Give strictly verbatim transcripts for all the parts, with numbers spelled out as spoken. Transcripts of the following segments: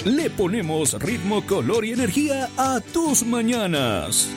Le ponemos ritmo, color y energía a tus mañanas.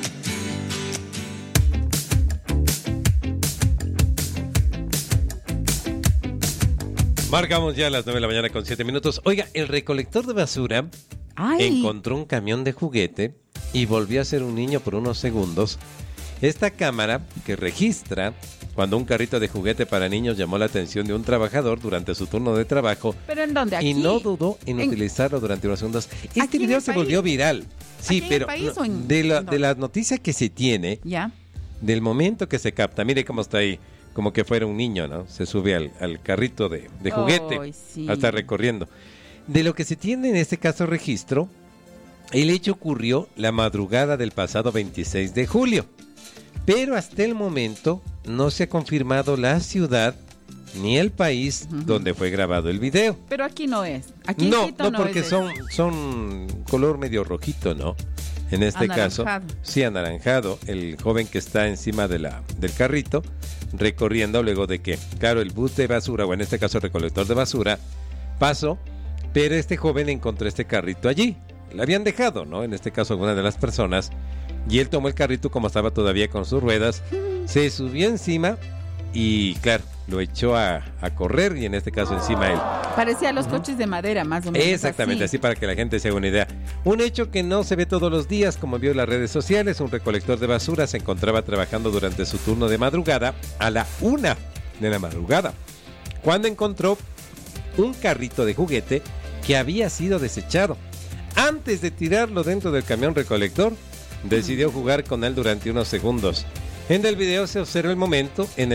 Marcamos ya las nueve de la mañana con siete minutos. Oiga, el recolector de basura Ay. encontró un camión de juguete y volvió a ser un niño por unos segundos. Esta cámara que registra cuando un carrito de juguete para niños llamó la atención de un trabajador durante su turno de trabajo. ¿Pero en dónde? ¿Aquí? Y no dudó en, en utilizarlo durante unos segundos. Este video se volvió viral. Sí, pero no, en... de, la, de la noticia que se tiene, ¿Ya? del momento que se capta, mire cómo está ahí. Como que fuera un niño, ¿no? Se sube al, al carrito de, de juguete, oh, sí. Hasta recorriendo. De lo que se tiene en este caso registro, el hecho ocurrió la madrugada del pasado veintiséis de julio. Pero hasta el momento no se ha confirmado la ciudad ni el país uh-huh. donde fue grabado el video. Pero aquí no es. Aquí no, no, no porque son, son color medio rojito, ¿no? En este anaranjado. caso, sí, anaranjado, el joven que está encima de la, del carrito, recorriendo luego de que, claro, el bus de basura, o en este caso el recolector de basura, pasó, pero este joven encontró este carrito allí. Le habían dejado, ¿no? En este caso alguna de las personas, y él tomó el carrito como estaba todavía con sus ruedas, se subió encima y, claro, lo echó a, a correr y en este caso encima él. Parecía los uh-huh. coches de madera, más o menos. Exactamente, así. así para que la gente se haga una idea. Un hecho que no se ve todos los días, como vio en las redes sociales. Un recolector de basura se encontraba trabajando durante su turno de madrugada a la una de la madrugada, cuando encontró un carrito de juguete que había sido desechado. Antes de tirarlo dentro del camión recolector, decidió jugar con él durante unos segundos. En el video se observa el momento en el